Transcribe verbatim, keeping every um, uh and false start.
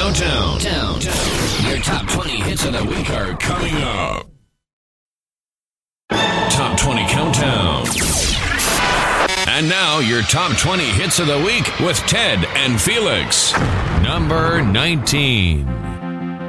Countdown. Down. Your top twenty hits of the week are coming up. Top twenty Countdown. And now, your top twenty hits of the week with Ted and Felix. Number nineteen.